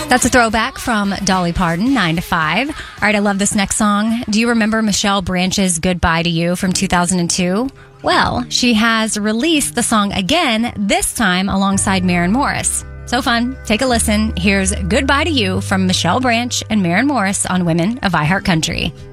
That's a throwback from Dolly Parton, 9 to 5. All right, I love this next song. Do you remember Michelle Branch's Goodbye to You from 2002? Well, she has released the song again, this time alongside Maren Morris. So fun. Take a listen. Here's Goodbye to You from Michelle Branch and Maren Morris on Women of iHeart Country.